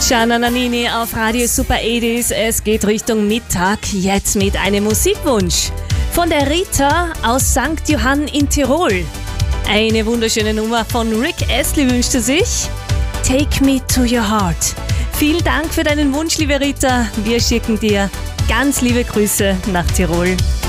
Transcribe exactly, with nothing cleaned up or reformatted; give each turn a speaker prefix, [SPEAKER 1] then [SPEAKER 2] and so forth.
[SPEAKER 1] Gianna Nannini auf Radio Super achtziger. Es geht Richtung Mittag, jetzt mit einem Musikwunsch. Von der Rita aus Sankt Johann in Tirol. Eine wunderschöne Nummer von Rick Astley wünschte sich. Take me to your heart. Vielen Dank für deinen Wunsch, liebe Rita. Wir schicken dir ganz liebe Grüße nach Tirol.